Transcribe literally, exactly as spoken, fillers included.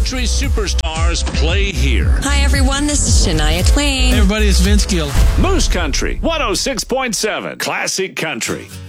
country superstars play here. Hi, everyone. This is Shania Twain. Hey, everybody, it's Vince Gill. Moose Country, one oh six point seven, Classic Country.